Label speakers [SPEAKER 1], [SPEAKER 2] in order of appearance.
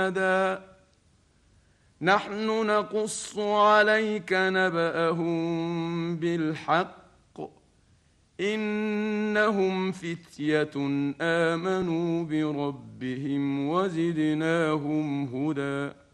[SPEAKER 1] نحن نقص عليك نبأهم بالحق إنهم فتية آمنوا بربهم وزدناهم هدى